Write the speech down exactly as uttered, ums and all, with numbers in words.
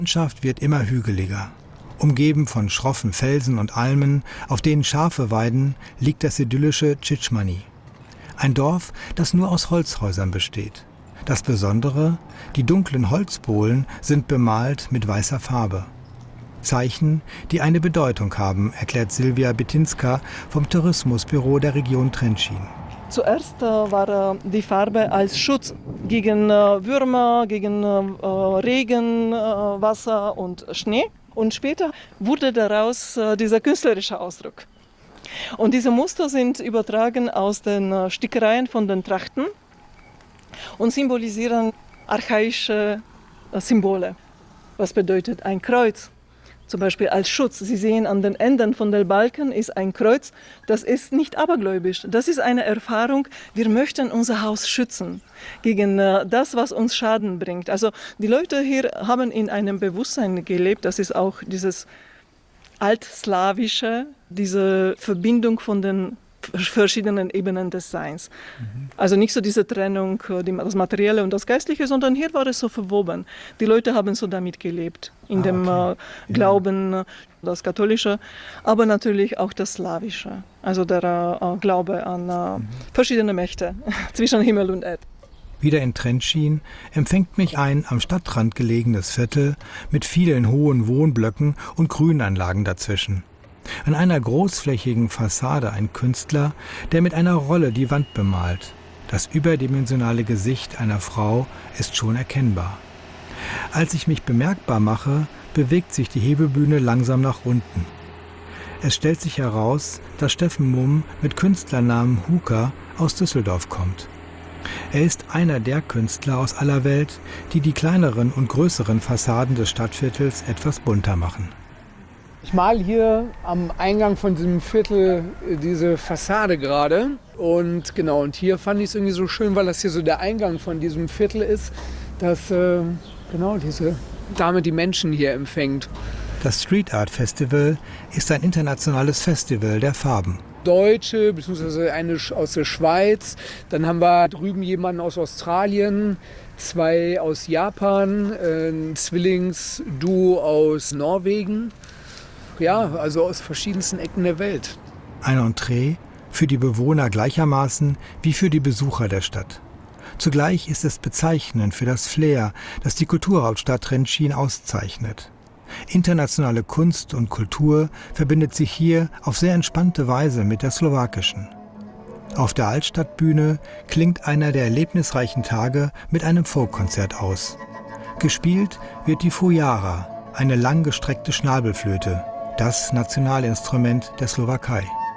Die Landschaft wird immer hügeliger. Umgeben von schroffen Felsen und Almen, auf denen Schafe weiden, liegt das idyllische Tschitschmani. Ein Dorf, das nur aus Holzhäusern besteht. Das Besondere, die dunklen Holzbohlen sind bemalt mit weißer Farbe. Zeichen, die eine Bedeutung haben, erklärt Silvia Betinska vom Tourismusbüro der Region Trenčín. Zuerst äh, war äh, die Farbe als Schutz gegen äh, Würmer, gegen äh, Regen, äh, Wasser und Schnee. Und später wurde daraus äh, dieser künstlerische Ausdruck. Und diese Muster sind übertragen aus den äh, Stickereien von den Trachten und symbolisieren archaische äh, Symbole. Was bedeutet ein Kreuz? Zum Beispiel als Schutz. Sie sehen, an den Enden von den Balken ist ein Kreuz. Das ist nicht abergläubisch. Das ist eine Erfahrung, wir möchten unser Haus schützen gegen äh, das, was uns Schaden bringt. Also die Leute hier haben in einem Bewusstsein gelebt, das ist auch dieses altslawische, diese Verbindung von den verschiedenen Ebenen des Seins. Mhm. Also nicht so diese Trennung, das Materielle und das Geistliche, sondern hier war es so verwoben. Die Leute haben so damit gelebt, in ah, dem okay. äh, Glauben, ja. Das Katholische, aber natürlich auch das Slawische, also der äh, Glaube an äh, mhm. verschiedene Mächte zwischen Himmel und Erde. Wieder in Trenčín empfängt mich ein am Stadtrand gelegenes Viertel mit vielen hohen Wohnblöcken und Grünanlagen dazwischen. An einer großflächigen Fassade ein Künstler, der mit einer Rolle die Wand bemalt. Das überdimensionale Gesicht einer Frau ist schon erkennbar. Als ich mich bemerkbar mache, bewegt sich die Hebebühne langsam nach unten. Es stellt sich heraus, dass Steffen Mumm mit Künstlernamen Huka aus Düsseldorf kommt. Er ist einer der Künstler aus aller Welt, die die kleineren und größeren Fassaden des Stadtviertels etwas bunter machen. Ich male hier am Eingang von diesem Viertel diese Fassade gerade. Und genau, und hier fand ich es irgendwie so schön, weil das hier so der Eingang von diesem Viertel ist, dass äh, genau diese Dame die Menschen hier empfängt. Das Street Art Festival ist ein internationales Festival der Farben. Deutsche, beziehungsweise eine aus der Schweiz. Dann haben wir drüben jemanden aus Australien, zwei aus Japan, ein Zwillingsduo aus Norwegen. Ja, also aus verschiedensten Ecken der Welt. Ein Entree für die Bewohner gleichermaßen wie für die Besucher der Stadt. Zugleich ist es bezeichnend für das Flair, das die Kulturhauptstadt Trenčín auszeichnet. Internationale Kunst und Kultur verbindet sich hier auf sehr entspannte Weise mit der slowakischen. Auf der Altstadtbühne klingt einer der erlebnisreichen Tage mit einem Folkkonzert aus. Gespielt wird die Fujara, eine langgestreckte Schnabelflöte, das Nationalinstrument der Slowakei.